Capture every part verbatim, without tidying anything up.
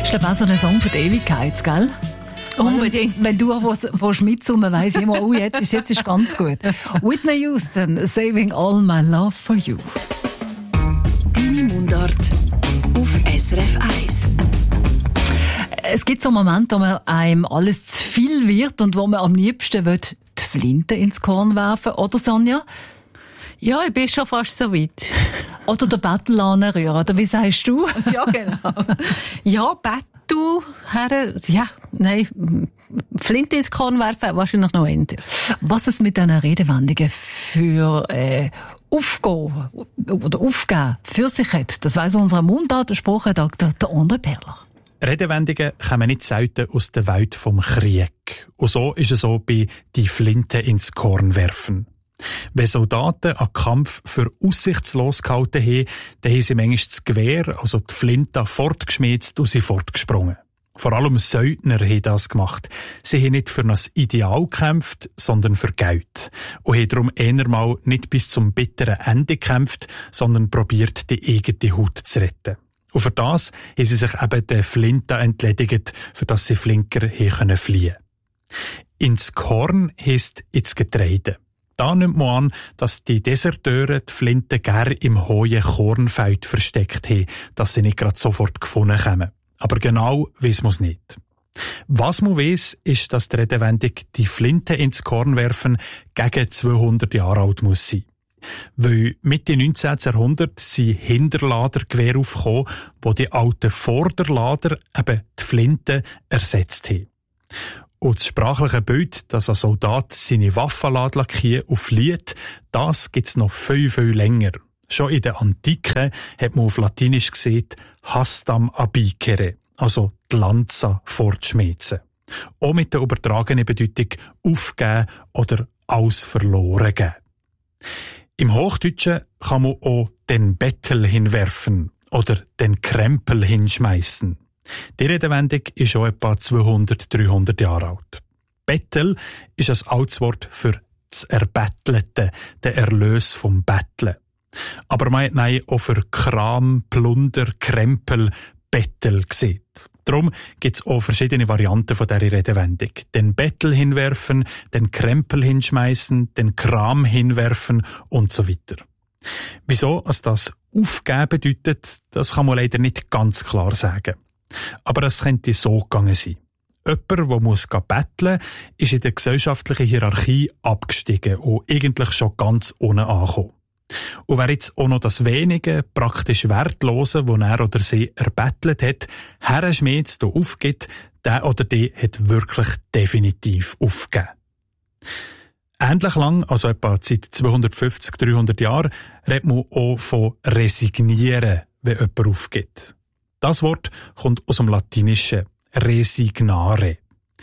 Ich glaube auch so ein Song für die Ewigkeit, gell? Unbedingt. Wenn du was mitsummen weiss ich immer, oh, jetzt ist, jetzt ist ganz gut. Whitney Houston, Saving All My Love for You. Deine Mundart auf S R F eins. Es gibt so Momente, wo man einem alles zu viel wird und wo man am liebsten will, die Flinte ins Korn werfen, oder Sonja? Ja, ich bin schon fast so weit. Oder den Bettel anrühren, oder wie sagst du? Ja, genau. Ja, Bettel, Herren, ja, nein, Flinte ins Korn werfen, wahrscheinlich noch eher. Was es mit diesen Redewendungen für äh, Aufgehen oder Aufgeben für sich hat, das weiss unser Mundartensprachredakteur, der André Perler. Redewendungen kommen nicht selten aus der Welt vom Krieg. Und so ist es auch bei «die Flinte ins Korn werfen». Wenn Soldaten einen Kampf für aussichtslos gehalten haben, dann haben sie manchmal das Gewehr, also die Flinte, fortgeschmiert und sind fortgesprungen. Vor allem Söldner haben das gemacht. Sie haben nicht für ein Ideal gekämpft, sondern für Geld. Und haben darum eher mal nicht bis zum bitteren Ende gekämpft, sondern probiert, die eigene Haut zu retten. Und für das haben sie sich eben der Flinte entledigt, für das sie flinker haben fliehen können. Ins Korn heisst ins Getreide. Da nimmt man an, dass die Deserteure die Flinte gern im hohen Kornfeld versteckt haben, dass sie nicht gerade sofort gefunden kommen. Aber genau weiss man es nicht. Was man weiss, ist, dass die Redewendung «die Flinte ins Korn werfen» gegen zweihundert Jahre alt muss sein. Weil Mitte neunzehnten Jahrhundert sind Hinterladergewehre aufgekommen, wo die alten Vorderlader eben die Flinte ersetzt haben. Und das sprachliche Bild, dass ein Soldat seine Waffen lackiert und flieht, das gibt's noch viel, viel länger. Schon in der Antike hat man auf Latinisch gesagt «hastam abicere», also die Lanze fortschmeißen. Auch mit der übertragenen Bedeutung «aufgeben» oder «alles verloren geben». Im Hochdeutschen kann man auch «den Bettel hinwerfen» oder «den Krempel hinschmeißen». Die Redewendung ist schon etwa zweihundert, dreihundert Jahre alt. Bettel ist ein altes Wort für das Erbettelte, der Erlös vom Betteln. Aber man hat nein auch für Kram, Plunder, Krempel, Bettel gesehen. Darum gibt es auch verschiedene Varianten von dieser Redewendung. Den Bettel hinwerfen, den Krempel hinschmeißen, den Kram hinwerfen und so weiter. Wieso es das Aufgeben bedeutet, das kann man leider nicht ganz klar sagen. Aber es könnte so gegangen sein. Jemand, der muss betteln, ist in der gesellschaftlichen Hierarchie abgestiegen und eigentlich schon ganz unten angekommen. Und wer jetzt auch noch das Wenige, praktisch Wertlose, das er oder sie erbettelt hat, herschmiert und aufgibt, der oder die hat wirklich definitiv aufgegeben. Ähnlich lang, also etwa seit zweihundertfünfzig, dreihundert Jahren, redet man auch von resignieren, wenn jemand aufgibt. Das Wort kommt aus dem Latinischen resignare.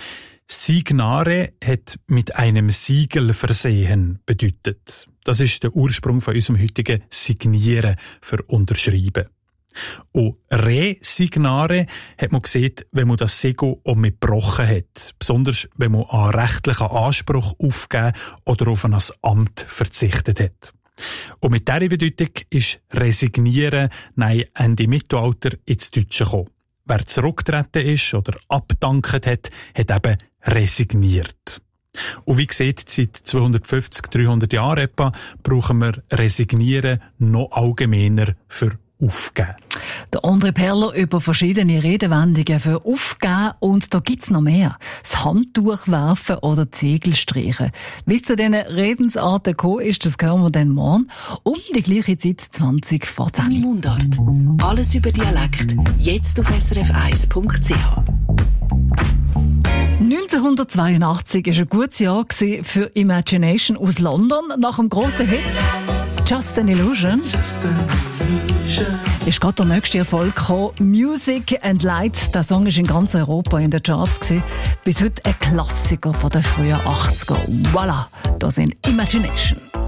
Signare hat mit einem Siegel versehen bedeutet. Das ist der Ursprung von unserem heutigen Signieren für Unterschreiben. Und resignare hat man gesehen, wenn man das Siegel auch mit gebrochen hat. Besonders, wenn man an rechtlichen Anspruch aufgegeben oder auf ein Amt verzichtet hat. Und mit dieser Bedeutung ist resignieren nein, Ende Mittelalter ins Deutsche gekommen. Wer zurückgetreten ist oder abgedankt hat, hat eben resigniert. Und wie gesagt, seit zweihundertfünfzig, dreihundert Jahren etwa brauchen wir resignieren noch allgemeiner für aufgeben. Der André Perler über verschiedene Redewendungen für aufgeben und da gibt's noch mehr. Das Handtuch werfen oder Zegel streichen. Wie es zu diesen Redensarten gekommen ist, das hören wir dann morgen um die gleiche Zeit zwanzig vor zehn. Mundart. Alles über Dialekt. Jetzt auf s r f eins punkt c h. neunzehnhundertzweiundachtzig war ein gutes Jahr für Imagination aus London. Nach dem grossen Hit Just an Illusion ist gerade der nächste Erfolg gekommen. Music and Light. Der Song war in ganz Europa in den Charts gewesen. Bis heute ein Klassiker von den frühen achtziger. Voilà, da sind Imagination.